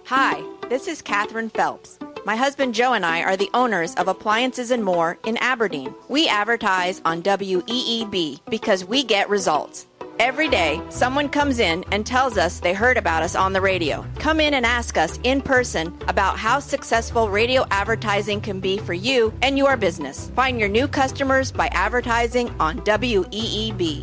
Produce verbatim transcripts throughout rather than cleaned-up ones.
Hi, this is Catherine Phelps. My husband Joe and I are the owners of Appliances and More in Aberdeen. We advertise on W E E B because we get results. Every day, someone comes in and tells us they heard about us on the radio. Come in and ask us in person about how successful radio advertising can be for you and your business. Find your new customers by advertising on W E E B.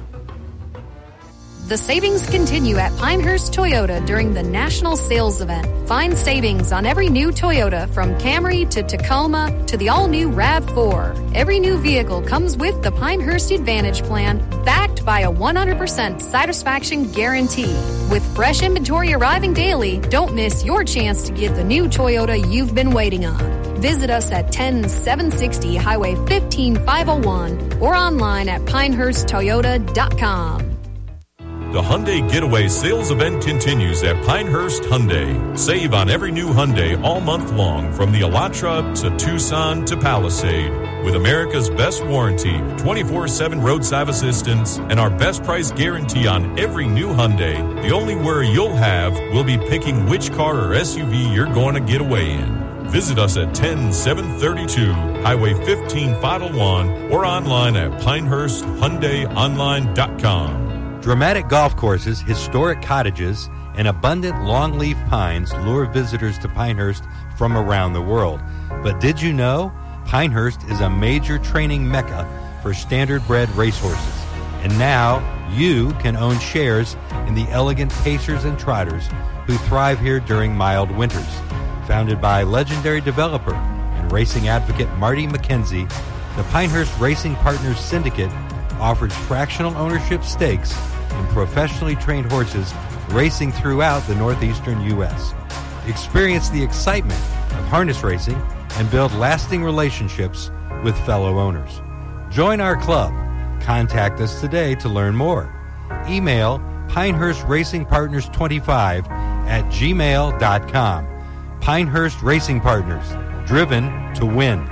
The savings continue at Pinehurst Toyota during the National Sales Event. Find savings on every new Toyota from Camry to Tacoma to the all-new RAV four. Every new vehicle comes with the Pinehurst Advantage Plan, backed by a one hundred percent satisfaction guarantee. With fresh inventory arriving daily, don't miss your chance to get the new Toyota you've been waiting on. Visit us at ten seven sixty Highway fifteen five oh one or online at pinehurst toyota dot com. The Hyundai Getaway sales event continues at Pinehurst Hyundai. Save on every new Hyundai all month long, from the Elantra to Tucson to Palisade. With America's best warranty, twenty-four seven roadside assistance, and our best price guarantee on every new Hyundai, the only worry you'll have will be picking which car or S U V you're going to get away in. Visit us at ten seven thirty-two Highway fifteen five oh one or online at pinehurst hyundai online dot com. Dramatic golf courses, historic cottages, and abundant longleaf pines lure visitors to Pinehurst from around the world. But did you know Pinehurst is a major training mecca for standard-bred racehorses? And now you can own shares in the elegant pacers and trotters who thrive here during mild winters. Founded by legendary developer and racing advocate Marty McKenzie, the Pinehurst Racing Partners Syndicate offers fractional ownership stakes in professionally trained horses racing throughout the northeastern U S. Experience the excitement of harness racing and build lasting relationships with fellow owners. Join our club. Contact us today to learn more. Email Pinehurst Racing Partners twenty-five at gmail dot com. Pinehurst Racing Partners, driven to win.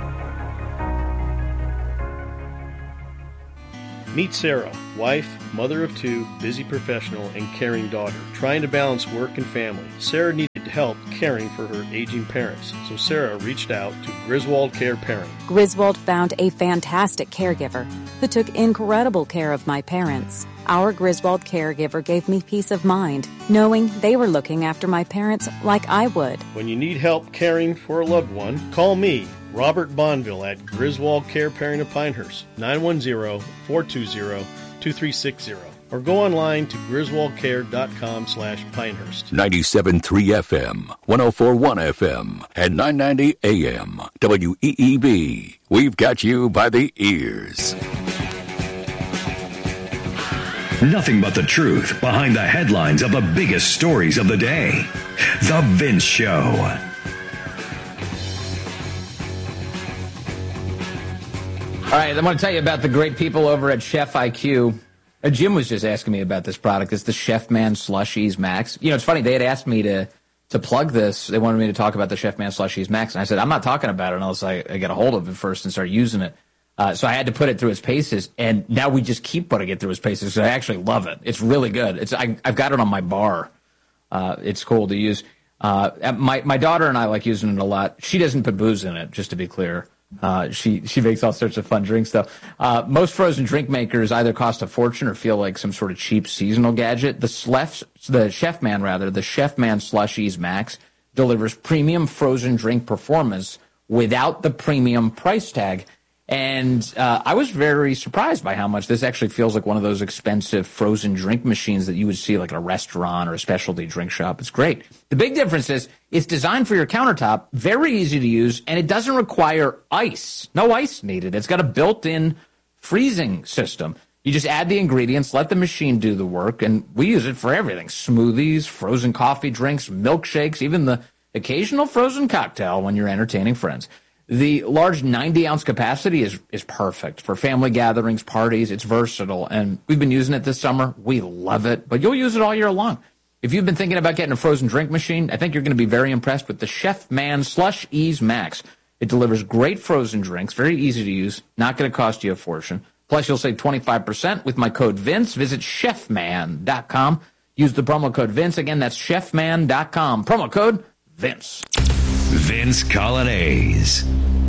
Meet Sarah, wife, mother of two, busy professional, and caring daughter, trying to balance work and family. Sarah needed help caring for her aging parents, so Sarah reached out to Griswold Care Parent. Griswold found a fantastic caregiver who took incredible care of my parents. Our Griswold caregiver gave me peace of mind, knowing they were looking after my parents like I would. When you need help caring for a loved one, call me, Robert Bonville, at Griswold Care Parent of Pinehurst, nine one zero, four two zero, two three six zero, or go online to griswold care dot com slash Pinehurst. ninety-seven point three F M, one oh four point one F M, and nine ninety A M, W E E B. We've got you by the ears. Nothing but the truth behind the headlines of the biggest stories of the day. The Vince Show. All right, I want to tell you about the great people over at Chef I Q. Uh, Jim was just asking me about this product. It's the Chef Man Slushies Max. You know, it's funny. They had asked me to to plug this. They wanted me to talk about the Chef Man Slushies Max. And I said, I'm not talking about it unless I, I get a hold of it first and start using it. Uh, so I had to put it through its paces. And now we just keep putting it through its paces. So I actually love it. It's really good. It's I, I've got it on my bar. Uh, it's cool to use. Uh, my, my daughter and I like using it a lot. She doesn't put booze in it, just to be clear. Uh, she she makes all sorts of fun drink stuff. Uh, most frozen drink makers either cost a fortune or feel like some sort of cheap seasonal gadget. The Slef, the Chef Man rather, the Chef Man Slushies Max delivers premium frozen drink performance without the premium price tag. And uh, I was very surprised by how much this actually feels like one of those expensive frozen drink machines that you would see like at a restaurant or a specialty drink shop. It's great. The big difference is it's designed for your countertop, very easy to use, and it doesn't require ice. No ice needed. It's got a built-in freezing system. You just add the ingredients, let the machine do the work, and we use it for everything. Smoothies, frozen coffee drinks, milkshakes, even the occasional frozen cocktail when you're entertaining friends. The large ninety-ounce capacity is, is perfect for family gatherings, parties. It's versatile, and we've been using it this summer. We love it, but you'll use it all year long. If you've been thinking about getting a frozen drink machine, I think you're going to be very impressed with the Chef Man Slushies Max. It delivers great frozen drinks, very easy to use, not going to cost you a fortune. Plus, you'll save twenty-five percent with my code Vince. Visit chef man dot com. Use the promo code Vince. Again, that's chef man dot com. Promo code Vince. Vince Colonnese.